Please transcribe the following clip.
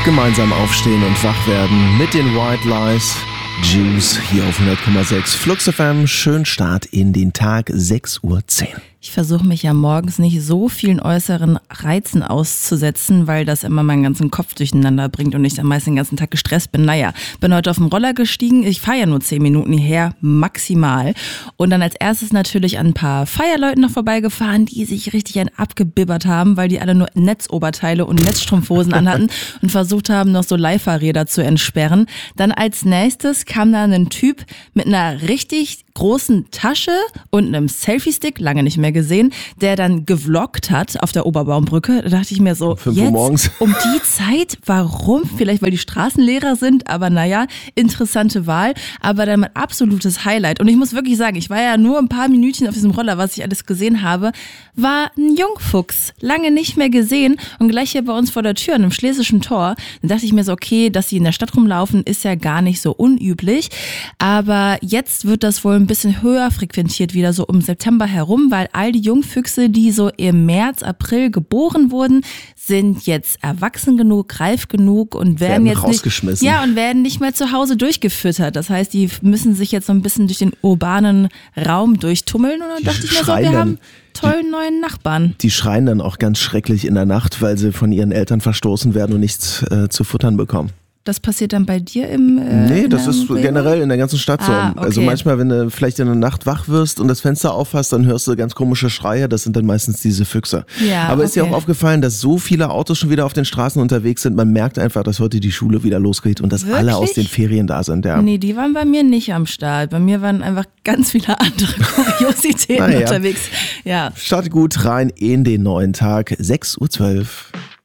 Gemeinsam aufstehen und wach werden mit den White Lies. Juice hier auf 100,6 Flux FM. Schönen Start in den Tag, 6:10 Uhr. Ich versuche mich ja morgens nicht so vielen äußeren Reizen auszusetzen, weil das immer meinen ganzen Kopf durcheinander bringt und ich dann meist den ganzen Tag gestresst bin. Naja, bin heute auf den Roller gestiegen. Ich fahre ja nur 10 Minuten hierher, maximal. Und dann als erstes natürlich an ein paar Feierleuten noch vorbeigefahren, die sich richtig abgebibbert haben, weil die alle nur Netzoberteile und Netzstrumpfhosen anhatten und versucht haben, noch so Leihfahrräder zu entsperren. Dann als nächstes kam da ein Typ mit einer richtig großen Tasche und einem Selfie-Stick, lange nicht mehr gesehen, der dann gevloggt hat auf der Oberbaumbrücke. Da dachte ich mir so, 5 Uhr morgens. Um die Zeit, warum? Vielleicht, weil die Straßen leerer sind, aber naja, interessante Wahl. Aber dann mein absolutes Highlight. Und ich muss wirklich sagen, ich war ja nur ein paar Minütchen auf diesem Roller, was ich alles gesehen habe, war ein Jungfuchs. Lange nicht mehr gesehen und gleich hier bei uns vor der Tür an einem Schlesischen Tor. Dann dachte ich mir so, okay, dass sie in der Stadt rumlaufen, ist ja gar nicht so unüblich. Aber jetzt wird das wohl ein bisschen höher frequentiert wieder so um September herum, weil all die Jungfüchse, die so im März, April geboren wurden, sind jetzt erwachsen genug, reif genug und werden jetzt rausgeschmissen. werden nicht mehr zu Hause durchgefüttert. Das heißt, die müssen sich jetzt so ein bisschen durch den urbanen Raum durchtummeln und dann dachte ich mir so, wir haben tollen neuen Nachbarn. Die schreien dann auch ganz schrecklich in der Nacht, weil sie von ihren Eltern verstoßen werden und nichts zu futtern bekommen. Das passiert dann bei dir im Nee, das ist generell in der ganzen Stadt so. Okay. Also manchmal, wenn du vielleicht in der Nacht wach wirst und das Fenster aufhast, dann hörst du ganz komische Schreie. Das sind dann meistens diese Füchse. Ja, aber ist dir auch aufgefallen, dass so viele Autos schon wieder auf den Straßen unterwegs sind? Man merkt einfach, dass heute die Schule wieder losgeht und dass Wirklich? alle aus den Ferien da sind. Ja. Nee, die waren bei mir nicht am Start. Bei mir waren einfach ganz viele andere Kuriositäten unterwegs. Ja. Start gut rein in den neuen Tag, 6:12 Uhr.